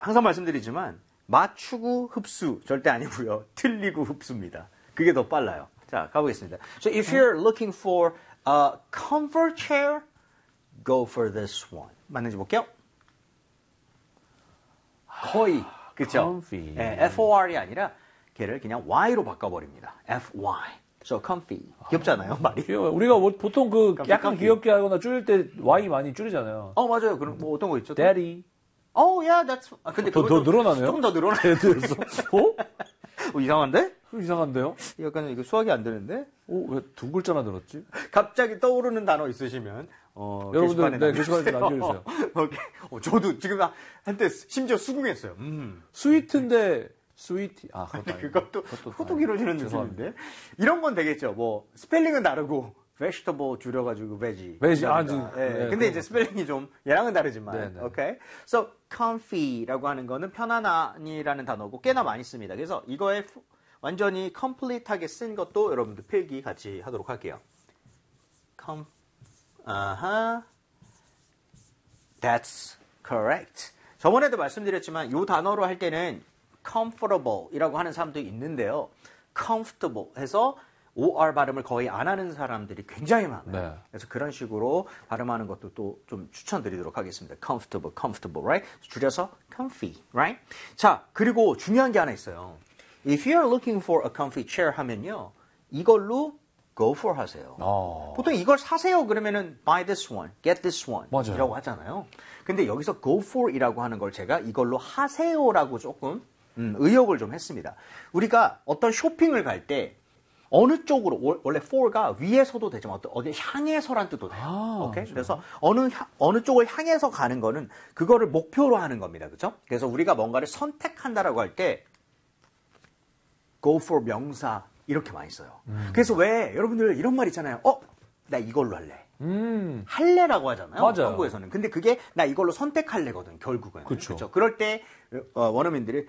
항상 말씀드리지만 맞추고 흡수 절대 아니고요. 틀리고 흡수입니다. 그게 더 빨라요. 자, 가보겠습니다. So if you're looking for a comfort chair, go for this one. 맞는지 볼게요. 거의 그렇죠. comfy. 네, FOR이 아니라 걔를 그냥 Y로 바꿔버립니다. FY. So comfy. 귀엽잖아요, 말이. 귀여워요. 우리가 보통 그 약간 comfy. 귀엽게 하거나 줄일 때 Y 많이 줄이잖아요. 맞아요. 그럼 뭐 어떤 거 있죠? 또? Daddy. Yeah, that's. 근데 더 늘어나네요? 조금 더 늘어나요. 데드에서. 이상한데? 이상한데요? 약간 이거 수학이 안 되는데? 왜 두 글자나 늘었지? 갑자기 떠오르는 단어 있으시면 여러분들 게시판에 좀 남겨주세요. 오케이. 저도 지금 한때 심지어 수긍했어요. 스위트인데 스위티. 그것도 후둑 이루어지는 느낌인데 이런 건 되겠죠. 뭐 스펠링은 다르고 vegetable 줄여가지고 veggie. 네, 근데 이제 스펠링이 좀 얘랑은 다르지만. 네. 오케이. So comfy라고 하는 거는 편안한이라는 단어고 꽤나 많이 씁니다. 그래서 이거에 완전히 complete하게 쓴 것도 여러분들 필기 같이 하도록 할게요. That's correct. 저번에도 말씀드렸지만 이 단어로 할 때는 comfortable이라고 하는 사람도 있는데요. comfortable 해서 OR 발음을 거의 안 하는 사람들이 굉장히 많아요. 네. 그래서 그런 식으로 발음하는 것도 또 좀 추천드리도록 하겠습니다. comfortable, right? 줄여서 comfy, right? 자, 그리고 중요한 게 하나 있어요. If you're looking for a comfy chair 하면요. 이걸로 go for 하세요. 보통 이걸 사세요 그러면은 buy this one, get this one 맞아요. 이라고 하잖아요. 근데 여기서 go for 이라고 하는 걸 제가 이걸로 하세요라고 조금 의역을 좀 했습니다. 우리가 어떤 쇼핑을 갈 때 어느 쪽으로 원래 for가 위에서도 되지만 어디 향해서란 뜻도 돼요. 오케이? 그래서 어느 쪽을 향해서 가는 거는 그거를 목표로 하는 겁니다. 그렇죠? 그래서 우리가 뭔가를 선택한다라고 할 때 go for 명사 이렇게 많이 써요. 그래서 왜 여러분들 이런 말 있잖아요. 나 이걸로 할래. 할래라고 하잖아요. 맞아요. 한국에서는. 근데 그게 나 이걸로 선택할래거든. 결국은. 그쵸. 그렇죠. 그럴 때 원어민들이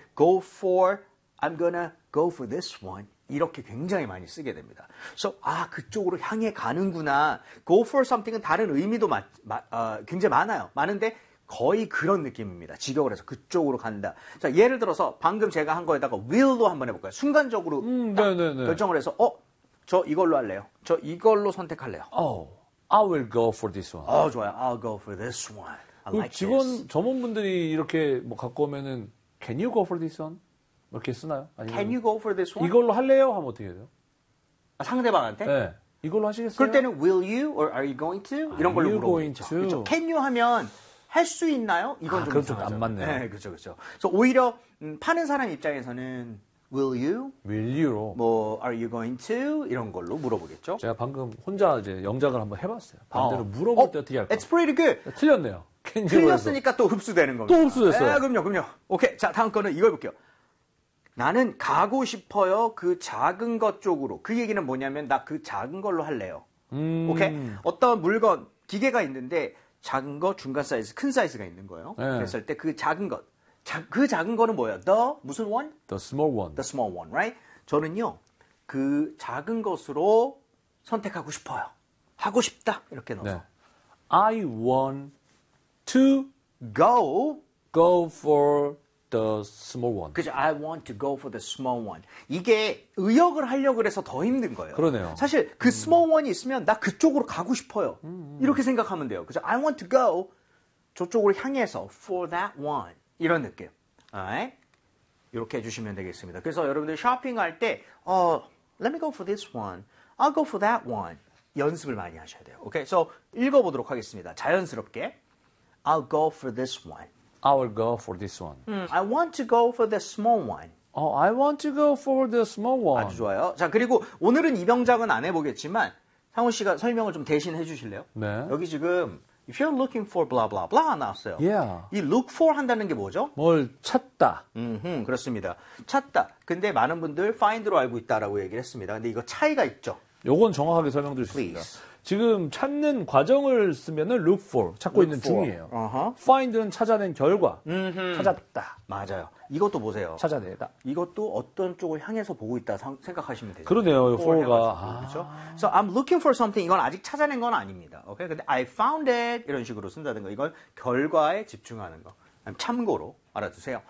I'm gonna go for this one. 이렇게 굉장히 많이 쓰게 됩니다. So, 그쪽으로 향해 가는구나. Go for something은 다른 의미도 굉장히 많아요. 많은데 거의 그런 느낌입니다. 직역을 해서 그쪽으로 간다. 자, 예를 들어서 방금 제가 한 거에다가 will로 한번 해볼까요? 순간적으로 딱 결정을 해서 저 이걸로 할래요. 저 이걸로 선택할래요. I will go for this one. 좋아요. I'll go for this one. I like 직원 점원분들이 이렇게 뭐 갖고 오면은 Can you go for this one? 이렇게 쓰나요? 아니면 Can you go for this one? 이걸로 할래요? 하면 어떻게 해요? 상대방한테? 네. 이걸로 하시겠어요? 그럴 때는 will you or are you going to? 이런 걸로 물어보겠죠. 그렇죠. Can you 하면 할 수 있나요? 이건 좀 그건 안 맞네요. 네, 그렇죠. 그래서 오히려 파는 사람 입장에서는 will you? Will you로 뭐 are you going to? 이런 걸로 물어보겠죠. 제가 방금 혼자 이제 영작을 한번 해봤어요. 반대로 물어볼 때 어떻게 할까? It's pretty good. 틀렸네요. 틀렸으니까 또 흡수되는 겁니다. 또 흡수됐어요. 그럼요. 오케이. 자, 다음 거는 이걸 볼게요. 나는 가고 싶어요. 그 작은 것 쪽으로. 그 얘기는 뭐냐면 나 그 작은 걸로 할래요. 오케이? 어떤 물건, 기계가 있는데 작은 거, 중간 사이즈, 큰 사이즈가 있는 거예요. 네. 그랬을 때 그 작은 것. 그 작은 거는 뭐예요? The 무슨 one? The small one. The small one, right? 저는요. 그 작은 것으로 선택하고 싶어요. 하고 싶다. 이렇게 넣어서. 네. I want to go for the small one. 그죠? I want to go for the small one. 이게 의역을 하려고 그래서 더 힘든 거예요. 그러네요. 사실 그 small one이 있으면 나 그쪽으로 가고 싶어요. 이렇게 생각하면 돼요. 그죠? I want to go 저쪽으로 향해서 for that one. 이런 느낌. Alright? 이렇게 해주시면 되겠습니다. 그래서 여러분들 쇼핑할 때 let me go for this one. I'll go for that one. 연습을 많이 하셔야 돼요. 오케이? So 읽어보도록 하겠습니다. 자연스럽게. I'll go for this one. I will go for this one. I want to go for the small one. I want to go for the small one. 아주 좋아요. 자, 그리고 오늘은 이 병작은 안 해보겠지만 상훈 씨가 설명을 좀 대신 해주실래요? 네. 여기 지금 if you're looking for blah blah blah 나왔어요. Yeah. 이 look for 한다는 게 뭐죠? 뭘 찾다. 그렇습니다. 찾다. 근데 많은 분들 find로 알고 있다라고 얘기를 했습니다. 근데 이거 차이가 있죠. 요건 정확하게 설명드릴 수 있습니다. Please. 지금 찾는 과정을 쓰면은 look for, 찾고 있는 중이에요. find는 찾아낸 결과, 찾았다. 맞아요. 이것도 보세요. 찾아내다. 이것도 어떤 쪽을 향해서 보고 있다 생각하시면 되죠. 그러네요. for가. 그렇죠? So I'm looking for something. 이건 아직 찾아낸 건 아닙니다. 오케이? 근데 I found it 이런 식으로 쓴다든가 이건 결과에 집중하는 거. 참고로 알아두세요.